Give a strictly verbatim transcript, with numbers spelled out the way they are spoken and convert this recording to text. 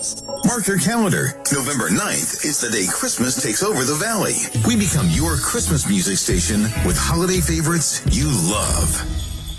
Mark your calendar. November ninth is the day Christmas takes over the Valley. We become your Christmas music station with holiday favorites you love.